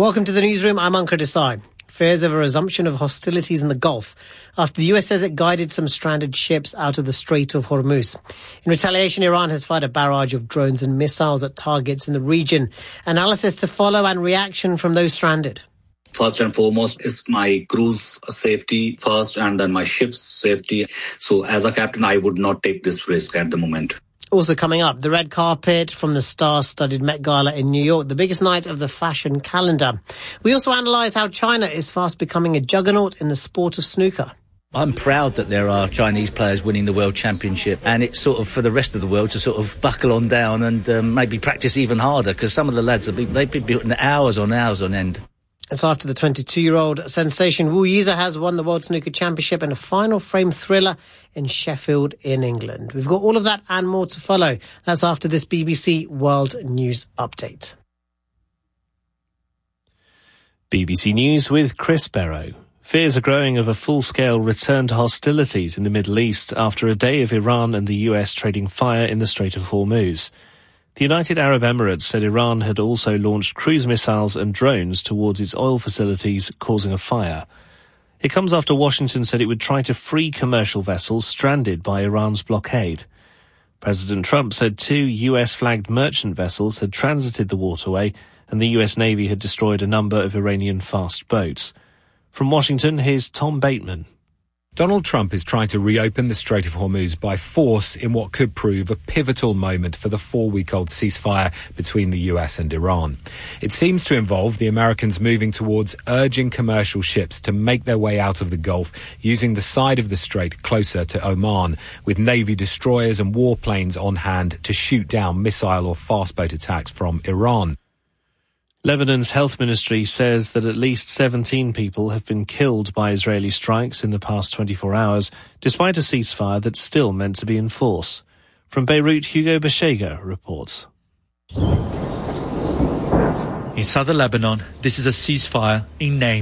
Welcome to the newsroom. I'm Ankur Desai. Fears of a resumption of hostilities in the Gulf after the US says it guided some stranded ships out of the Strait of Hormuz. In retaliation, Iran has fired a barrage of drones and missiles at targets in the region. Analysis to follow and reaction from those stranded. First and foremost is my crew's safety first and then my ship's safety. So as a captain, I would not take this risk at the moment. Also coming up, the red carpet from the star-studded Met Gala in New York, the biggest night of the fashion calendar. We also analyse how China is fast becoming a juggernaut in the sport of snooker. I'm proud that there are Chinese players winning the World Championship, and it's sort of for the rest of the world to sort of buckle on down and maybe practice even harder, because some of the lads they've been putting hours on end. It's after the 22-year-old sensation Wu Yize has won the World Snooker Championship in a final frame thriller in Sheffield in England. We've got all of that and more to follow. That's after this BBC World News Update. BBC News with Chris Barrow. Fears are growing of a full-scale return to hostilities in the Middle East after a day of Iran and the US trading fire in the Strait of Hormuz. The United Arab Emirates said Iran had also launched cruise missiles and drones towards its oil facilities, causing a fire. It comes after Washington said it would try to free commercial vessels stranded by Iran's blockade. President Trump said 2 US-flagged merchant vessels had transited the waterway and the US Navy had destroyed a number of Iranian fast boats. From Washington, here's Tom Bateman. Donald Trump is trying to reopen the Strait of Hormuz by force in what could prove a pivotal moment for the 4-week-old ceasefire between the US and Iran. It seems to involve the Americans moving towards urging commercial ships to make their way out of the Gulf using the side of the strait closer to Oman, with Navy destroyers and warplanes on hand to shoot down missile or fastboat attacks from Iran. Lebanon's health ministry says that at least 17 people have been killed by Israeli strikes in the past 24 hours, despite a ceasefire that's still meant to be in force. From Beirut, Hugo Beshega reports. In southern Lebanon, this is a ceasefire in name.